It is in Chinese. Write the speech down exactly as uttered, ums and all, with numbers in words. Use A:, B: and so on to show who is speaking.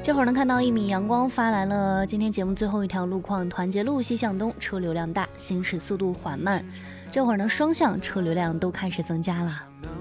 A: 这会儿能看到一米阳光发来了今天节目最后一条路况，团结路西向东车流量大，行驶速度缓慢。这会儿呢，双向车流量都开始增加了。